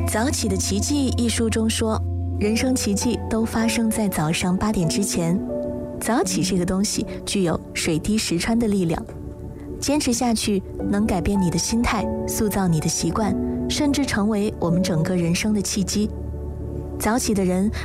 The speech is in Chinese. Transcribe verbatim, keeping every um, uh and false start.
早起的奇迹一书中说，人生奇迹都发生在早上八点之前。早起这个东西具有水滴石穿的力量，坚持下去能改变你的心态，塑造你的习惯，甚至成为我们整个人生的契机。早起的人